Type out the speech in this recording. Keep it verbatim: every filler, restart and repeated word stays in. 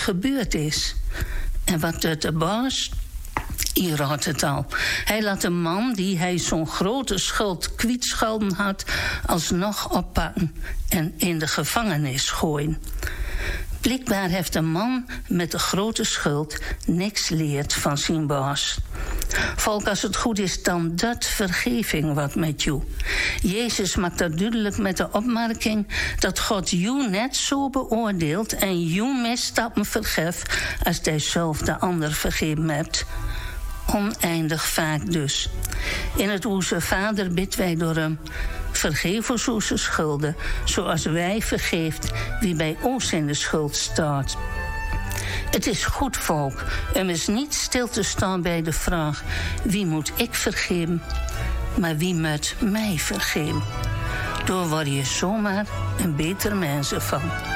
gebeurd is. En wat doet de baas? Hier had het al. Hij laat een man die hij zo'n grote schuld kwietschulden had, alsnog oppakken en in de gevangenis gooien. Blijkbaar heeft een man met een grote schuld niks leerd van zijn baas. Volk, als het goed is, dan dat vergeving wat met jou. Jezus maakt dat duidelijk met de opmerking dat God jou net zo beoordeelt en jou misstappen vergeeft als hij zelf de ander vergeven hebt. Oneindig vaak dus. In het Onze Vader bidden wij door hem: vergeef ons onze schulden, zoals wij vergeeft wie bij ons in de schuld staat. Het is goed, volk, om eens niet stil te staan bij de vraag: wie moet ik vergeven, maar wie moet mij vergeven? Daar word je zomaar een beter mens van.